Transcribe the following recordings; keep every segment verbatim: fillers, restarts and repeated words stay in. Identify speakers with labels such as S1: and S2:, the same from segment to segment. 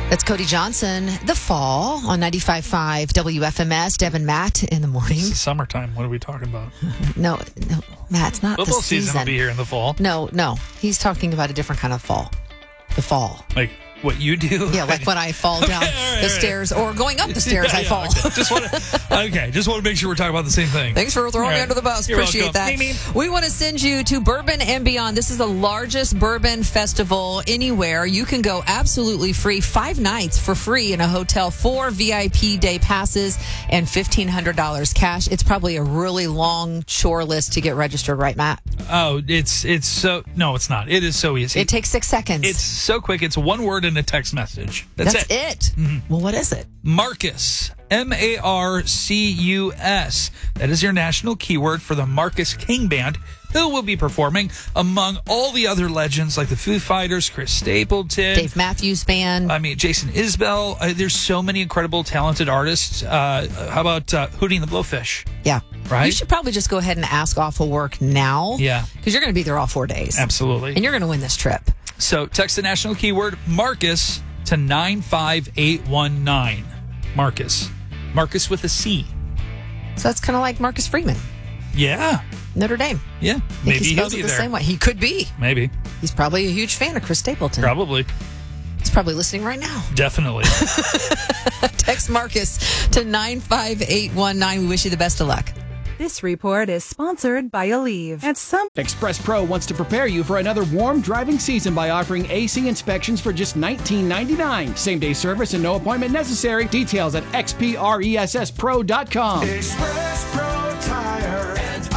S1: That's Cody Johnson, The Fall on ninety-five point five W F M S. Deb and Matt in the morning.
S2: It's the summertime. What are we talking about?
S1: No, no, Matt, it's not
S2: Football
S1: the season.
S2: season will be here in the fall.
S1: No, no. He's talking about a different kind of fall. The fall.
S2: Like what you do?
S1: Yeah, like when I fall
S2: Okay,
S1: down
S2: all right,
S1: the
S2: all
S1: stairs or going up the stairs,
S2: Yeah,
S1: I
S2: yeah,
S1: fall.
S2: Okay. Just want to okay, just want to make sure we're talking about the same thing.
S1: Thanks for throwing
S2: All
S1: me
S2: right.
S1: under the bus.
S2: You're
S1: Appreciate
S2: welcome.
S1: that.
S2: Ding, ding.
S1: We want to send you to Bourbon and Beyond. This is the largest bourbon festival anywhere. You can go absolutely free. Five nights for free in a hotel, four V I P day passes, and fifteen hundred dollars cash. It's probably a really long chore list to get registered, right, Matt?
S2: Oh, it's it's so no, it's not. It is so easy.
S1: It takes six seconds.
S2: It's so quick. It's one word in a text message. That's,
S1: That's
S2: it.
S1: it.
S2: Mm-hmm.
S1: Well, what is it?
S2: Marcus. M A R C U S. That is your national keyword for the Marcus King Band, who will be performing among all the other legends like the Foo Fighters, Chris Stapleton,
S1: Dave Matthews Band.
S2: I mean, Jason Isbell. Uh, there's so many incredible, talented artists. Uh, how about uh, Hootie and the Blowfish?
S1: Yeah.
S2: Right?
S1: You should probably just go ahead and ask off of work now.
S2: Yeah.
S1: Because you're going to be there all four days.
S2: Absolutely.
S1: And you're going to win this trip.
S2: So text the national keyword Marcus to nine five eight one nine. Marcus. Marcus with a C.
S1: So it's kind of like Marcus Freeman,
S2: Yeah.
S1: Notre Dame.
S2: Yeah.
S1: I think
S2: Maybe
S1: he
S2: he'll
S1: spells
S2: be
S1: it the
S2: there.
S1: same way. He could be.
S2: Maybe.
S1: He's probably a huge fan of Chris Stapleton.
S2: Probably.
S1: He's probably listening right now.
S2: Definitely.
S1: Text Marcus to nine five eight one nine. We wish you the best of luck.
S3: This report is sponsored by Aleve. At some
S4: Express Pro wants to prepare you for another warm driving season by offering A C inspections for just nineteen ninety-nine. Same day service and no appointment necessary. Details at x p ress pro dot com.
S5: Express Pro Tire and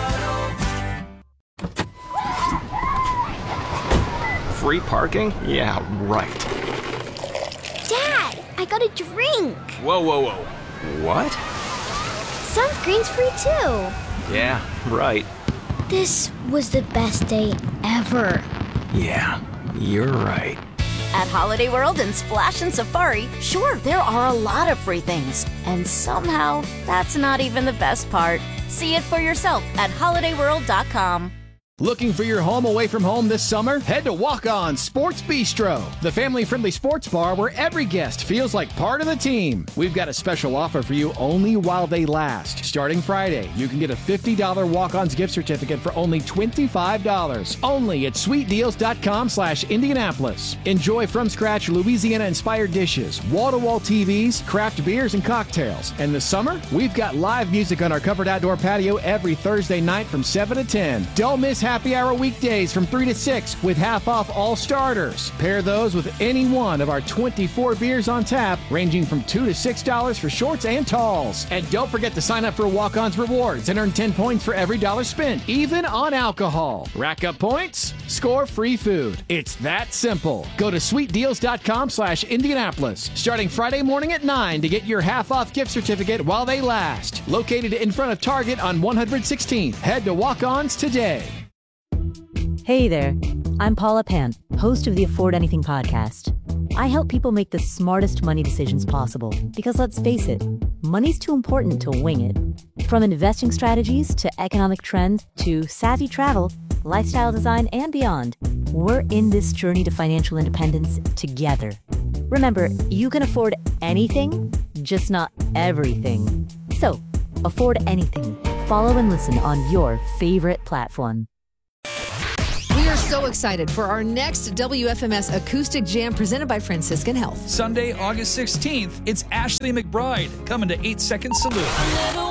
S5: Auto.
S6: Free parking? Yeah, right.
S7: Dad, I got a drink.
S6: Whoa, whoa, whoa. What?
S7: Sunscreen's free too.
S6: Yeah, right.
S7: This was the best day ever.
S6: Yeah, you're right.
S8: At Holiday World and Splash and Safari, sure, there are a lot of free things. And somehow, that's not even the best part. See it for yourself at holiday world dot com.
S4: Looking for your home away from home this summer? Head to Walk On Sports Bistro, the family-friendly sports bar where every guest feels like part of the team. We've got a special offer for you only while they last. Starting Friday, you can get a fifty dollars Walk-Ons gift certificate for only twenty-five dollars. Only at sweet deals dot com slash Indianapolis. Enjoy from-scratch Louisiana-inspired dishes, wall-to-wall T Vs, craft beers, and cocktails. And this summer, we've got live music on our covered outdoor patio every Thursday night from seven to ten. Don't miss happy hour weekdays from three to six with half off all starters. Pair those with any one of our twenty-four beers on tap, ranging from two to six dollars for shorts and talls. And don't forget to sign up for Walk-On's Rewards and earn ten points for every dollar spent, even on alcohol. Rack up points, score free food. It's that simple. Go to sweet deals dot com slash Indianapolis, starting Friday morning at nine to get your half off gift certificate while they last. Located in front of Target on one hundred sixteenth. Head to Walk-Ons today.
S9: Hey there, I'm Paula Pant, host of the Afford Anything podcast. I help people make the smartest money decisions possible because let's face it, money's too important to wing it. From investing strategies to economic trends to savvy travel, lifestyle design, and beyond, we're in this journey to financial independence together. Remember, you can afford anything, just not everything. So, afford anything. Follow and listen on your favorite platform.
S1: We are so excited for our next W F M S Acoustic Jam presented by Franciscan Health.
S2: Sunday, August sixteenth, it's Ashley McBride coming to eight second Salute.